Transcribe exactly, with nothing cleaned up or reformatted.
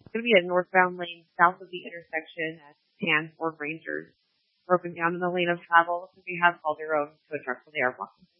going to be a northbound lane south of the intersection at Tan Ford Rangers, broken down in the lane of travel, so we have called their own to address where they are blocking.